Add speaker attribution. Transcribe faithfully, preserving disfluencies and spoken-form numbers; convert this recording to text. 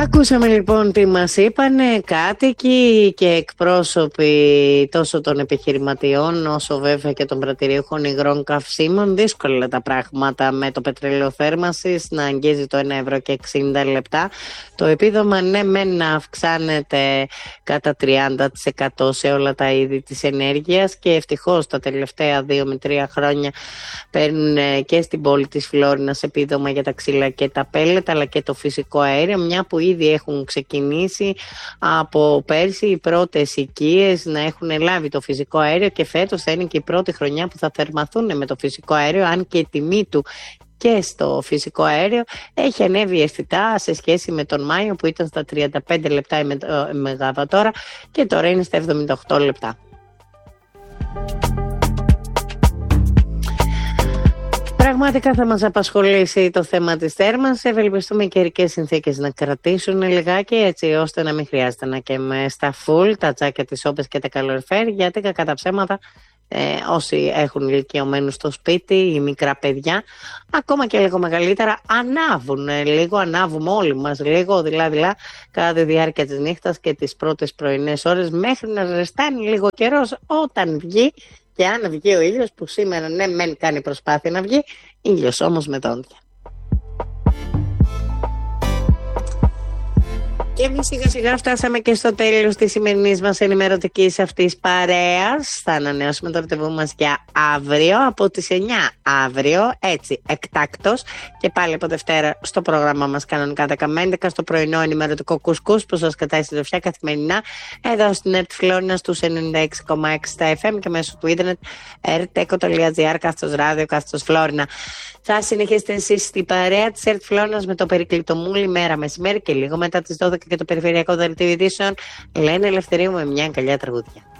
Speaker 1: Ακούσαμε λοιπόν τι μας είπανε κάτοικοι και εκπρόσωποι τόσο των επιχειρηματιών όσο βέβαια και των πρατηριούχων υγρών καυσίμων. Δύσκολα τα πράγματα με το πετρέλαιο θέρμανσης να αγγίζει το ένα ευρώ και εξήντα λεπτά. Το επίδομα ναι μεν να αυξάνεται κατά τριάντα τοις εκατό σε όλα τα είδη της ενέργειας και ευτυχώς τα τελευταία δύο με τρία χρόνια παίρνουν και στην πόλη της Φλόρινας επίδομα για τα ξύλα και τα πέλετ αλλά και το φυσικό αέριο, μια που ήδη έχουν ξεκινήσει από πέρσι οι πρώτες οικίες να έχουν λάβει το φυσικό αέριο και φέτος θα είναι και η πρώτη χρονιά που θα θερμαθούν με το φυσικό αέριο, αν και η τιμή του και στο φυσικό αέριο έχει ανέβει αισθητά σε σχέση με τον Μάιο που ήταν στα τριάντα πέντε λεπτά η μεγαβατόρα και τώρα είναι στα εβδομήντα οκτώ λεπτά. Πραγματικά θα μας απασχολήσει το θέμα της θέρμανσης. Ευελπιστούμε οι καιρικές συνθήκες να κρατήσουν λιγάκι έτσι ώστε να μην χρειάζεται να καίμε στα φουλ τα τζάκια, τις όπες και τα καλοριφέρ, γιατί κατά τα ψέματα ε, όσοι έχουν ηλικιωμένους στο σπίτι, οι μικρά παιδιά, ακόμα και λίγο μεγαλύτερα, ανάβουν λίγο, ανάβουμε όλοι μας λίγο, δηλαδή κατά τη διάρκεια της νύχτας και τις πρώτες πρωινές ώρες μέχρι να ζεστάνει λίγο καιρός όταν βγει. Και αν βγει ο ήλιος, που σήμερα ναι μεν κάνει προσπάθεια να βγει, ήλιος όμως με δόντια. Και εμείς σιγά σιγά φτάσαμε και στο τέλος της σημερινής μας ενημερωτικής αυτής παρέας. Θα ανανεώσουμε το ραντεβού μας για αύριο από τις εννιά αύριο, έτσι εκτάκτος, και πάλι από Δευτέρα στο πρόγραμμα μας κανονικά δέκα με έντεκα στο πρωινό ενημερωτικό κουσκούς που σας κατάει στη Δοφιά καθημερινά εδώ στην ΕΡΤ Φλόρινα στους ενενήντα έξι κόμμα έξι στα εφ εμ και μέσω του ίντερνετ erteco.gr κάθετος ράδιο κάθετος Φλόρινα. Θα συνεχίσετε εσείς στην παρέα της ΕΡΤ Φλόρινας με το περικλειτό μούλι μέρα μεσημέρι και λίγο μετά τις δώδεκα και το περιφερειακό δελτίο ειδήσεων. Ελένη Ελευθερίου με μια αγκαλιά τραγούδια.